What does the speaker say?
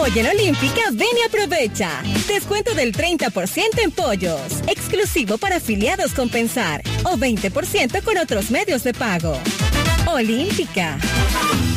Hoy en Olímpica, ven y aprovecha. Descuento del 30% en pollos, exclusivo para afiliados con Pensar, o 20% con otros medios de pago. Olímpica.